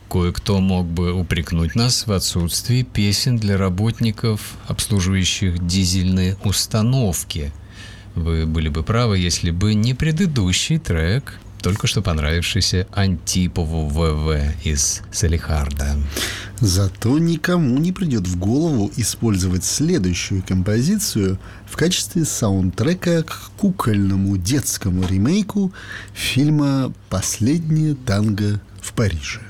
Кое-кто мог бы упрекнуть нас в отсутствии песен для работников, обслуживающих дизельные установки. Вы были бы правы, если бы не предыдущий трек, только что понравившийся Антипову ВВ из Салехарда. Зато никому не придет в голову использовать следующую композицию в качестве саундтрека к кукольному детскому ремейку фильма «Последнее танго в Париже».